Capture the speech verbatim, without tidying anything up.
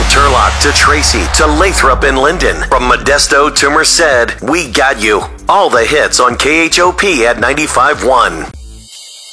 Turlock to Tracy to Lathrop and Linden. From Modesto to Merced, we got you. All the hits on K H O P at ninety-five point one.